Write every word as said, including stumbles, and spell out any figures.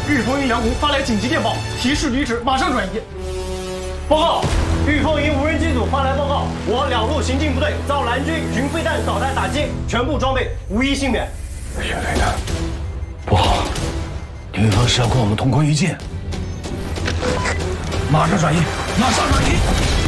御风营杨工发来紧急电报，提示离职，马上转移。报告，御风营无人机组发来报告，我两路行进部队遭蓝军巡飞弹导弹打击，全部装备无一幸免。 巡飞弹，不好，敌方是要跟我们同归于尽。马上转移，马上转移。